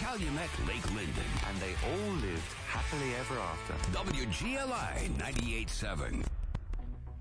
Calumet, Lake Linden. And they all lived happily ever after. WGLI 98.7.